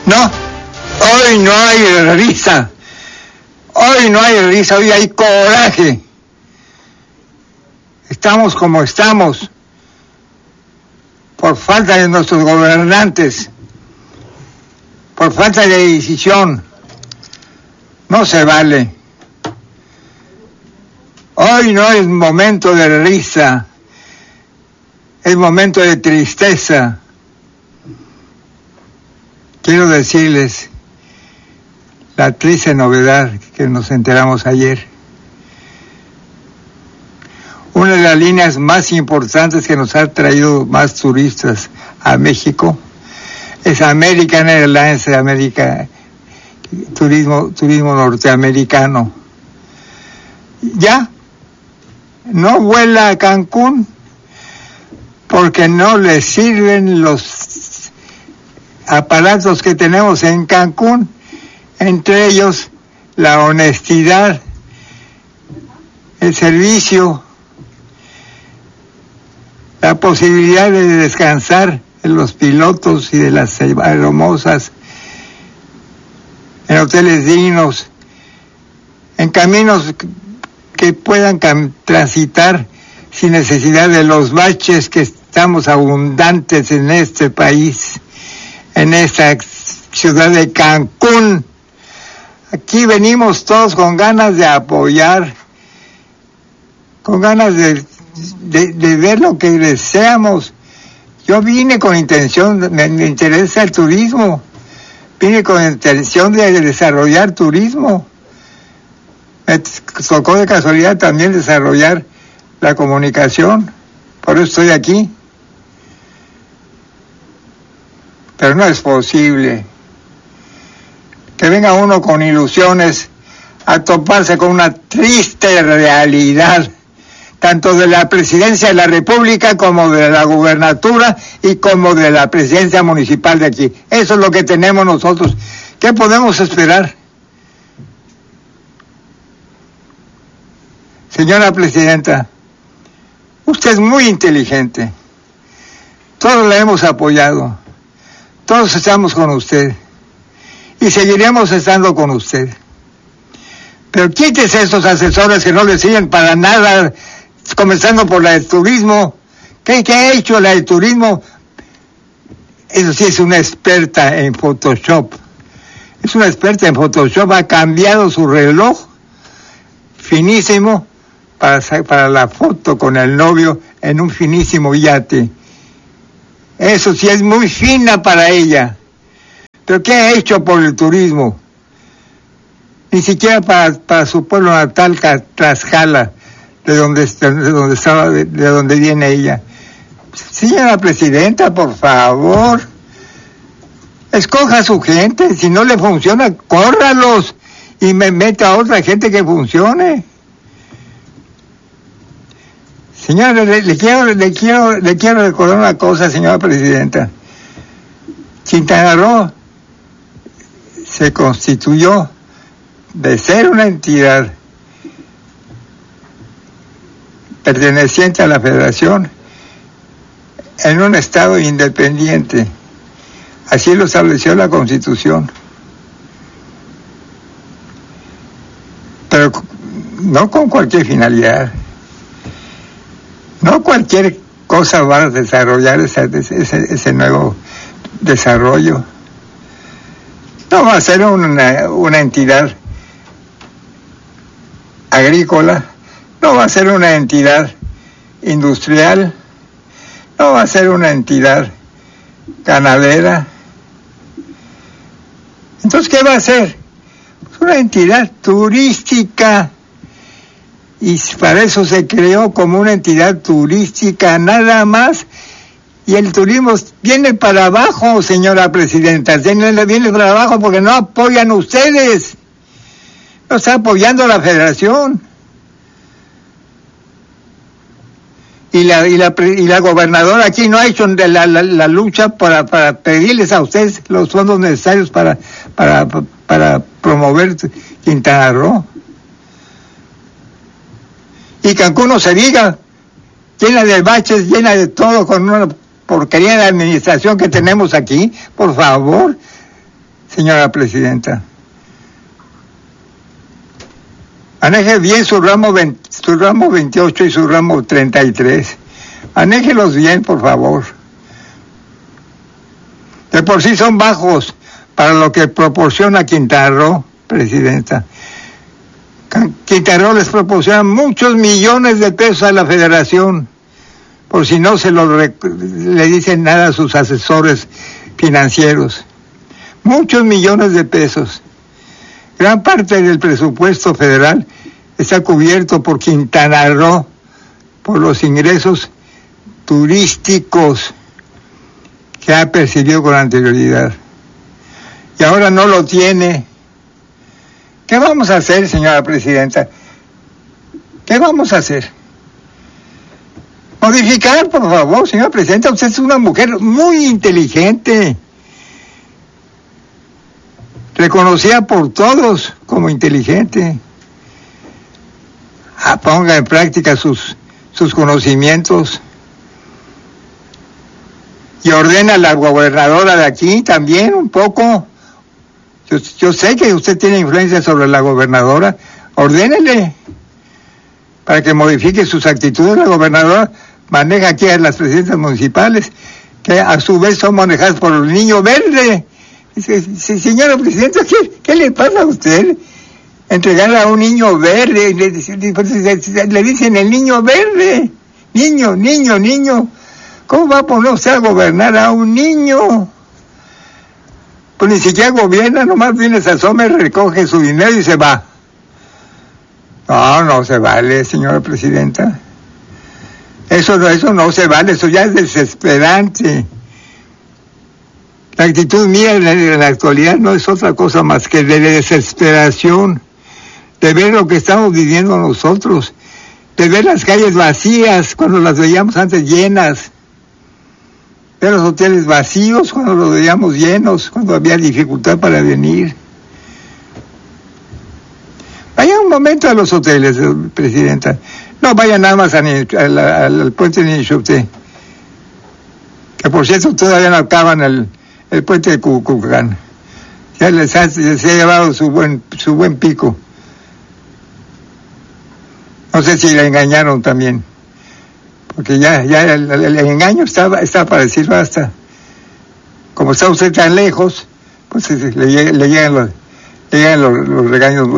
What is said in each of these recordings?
No, hoy no hay risa. Hoy no hay risa, hoy hay coraje. Estamos como estamos por falta de nuestros gobernantes, por falta de decisión. No se vale. Hoy no es momento de risa, es momento de tristeza. Quiero decirles la triste novedad que nos enteramos ayer. Una de las líneas más importantes que nos ha traído más turistas a México es American Airlines, turismo norteamericano. Ya no vuela a Cancún porque no le sirven los aparatos que tenemos en Cancún, entre ellos la honestidad, el servicio, la posibilidad de descansar de los pilotos y de las aeromosas, en hoteles dignos, en caminos que puedan transitar sin necesidad de los baches que estamos abundantes en este país, en esta ciudad de Cancún. Aquí venimos todos con ganas de apoyar, con ganas de ver lo que deseamos. Yo vine con intención, me interesa el turismo, vine con intención de desarrollar turismo. Me tocó de casualidad también desarrollar la comunicación, por eso estoy aquí. Pero no es posible que venga uno con ilusiones a toparse con una triste realidad, tanto de la presidencia de la República como de la gubernatura y como de la presidencia municipal de aquí. Eso es lo que tenemos nosotros. ¿Qué podemos esperar? Señora Presidenta, usted es muy inteligente. Todos la hemos apoyado. Todos estamos con usted. Y seguiremos estando con usted. Pero quítese estos asesores que no le sirven para nada, comenzando por la de turismo. ¿Qué ha hecho la de turismo? Eso sí, es una experta en Photoshop. Es una experta en Photoshop. Ha cambiado su reloj finísimo para la foto con el novio en un finísimo yate. Eso sí es muy fina para ella. ¿Pero qué ha hecho por el turismo? Ni siquiera para su pueblo natal, Tlaxcala, de donde viene ella. Señora Presidenta, por favor, escoja a su gente. Si no le funciona, córralos y me meta a otra gente que funcione. Señora, le quiero recordar una cosa, señora Presidenta. Quintana Roo se constituyó de ser una entidad perteneciente a la Federación en un estado independiente. Así lo estableció la Constitución. Pero no con cualquier finalidad. No cualquier cosa va a desarrollar ese nuevo desarrollo. No va a ser una entidad agrícola, no va a ser una entidad industrial, no va a ser una entidad ganadera. Entonces, ¿qué va a ser? Pues una entidad turística. Y para eso se creó como una entidad turística, nada más. Y el turismo viene para abajo, señora Presidenta, viene para abajo porque no apoyan ustedes. No está apoyando la Federación. Y la gobernadora aquí no ha hecho la lucha para pedirles a ustedes los fondos necesarios para promover Quintana Roo. Y Cancún no se diga, llena de baches, llena de todo, con una porquería de administración que tenemos aquí, por favor. señora presidenta. Maneje bien su ramo 28 y su ramo 33. Manéjelos bien, por favor. De por sí son bajos para lo que proporciona Quintana Roo, presidenta. Quintana Roo les proporciona muchos millones de pesos a la federación, por si no le dicen nada a sus asesores financieros. Muchos millones de pesos. Gran parte del presupuesto federal está cubierto por Quintana Roo, por los ingresos turísticos que ha percibido con anterioridad. Y ahora no lo tiene. ¿Qué vamos a hacer, señora presidenta? ¿Qué vamos a hacer? Modificar, por favor, señora presidenta. Usted es una mujer muy inteligente, reconocida por todos como inteligente. Ponga en práctica sus conocimientos y ordena a la gobernadora de aquí también un poco. Yo sé que usted tiene influencia sobre la gobernadora. Ordénele para que modifique sus actitudes. La gobernadora maneja aquí a las presidentas municipales, que a su vez son manejadas por el niño verde. Señora presidenta, ¿qué le pasa a usted? Entregarle a un niño verde, le dicen el niño verde. Niño. ¿Cómo va a poner usted a gobernar a un niño? Pues ni siquiera gobierna, nomás viene, se asoma, recoge su dinero y se va. No se vale, señora presidenta. Eso no se vale, eso ya es desesperante. La actitud mía en la actualidad no es otra cosa más que de desesperación, de ver lo que estamos viviendo nosotros, de ver las calles vacías cuando las veíamos antes llenas, ver los hoteles vacíos cuando los veíamos llenos, cuando había dificultad para venir. Vaya un momento a los hoteles, presidenta. No vaya nada más al puente de Nixuté, que por cierto todavía no acaban el puente de Cuculcán. Ya se ha llevado su buen pico. No sé si le engañaron también, porque ya el engaño está para decir basta. Como está usted tan lejos, pues le llegan los regaños,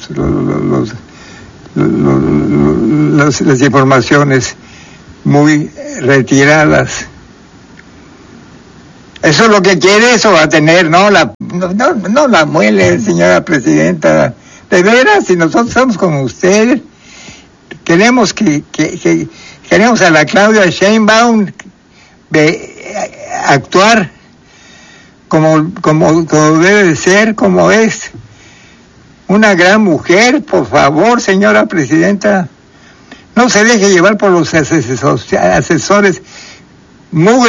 las informaciones muy retiradas. Eso es lo que quiere, eso va a tener, no la muele, señora presidenta. De veras, si nosotros estamos como usted, queremos queremos a la Claudia Sheinbaum actuar como debe de ser, como es una gran mujer. Por favor, señora presidenta, no se deje llevar por los asesores muy